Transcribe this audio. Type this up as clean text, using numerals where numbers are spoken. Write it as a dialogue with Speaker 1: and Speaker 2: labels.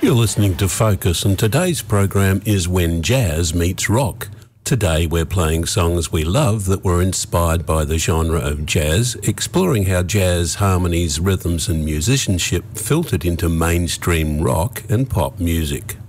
Speaker 1: You're listening to Focus, and today's program is When Jazz Meets Rock. Today we're playing songs we love that were inspired by the genre of jazz, exploring how jazz harmonies, rhythms and musicianship filtered into mainstream rock and pop music.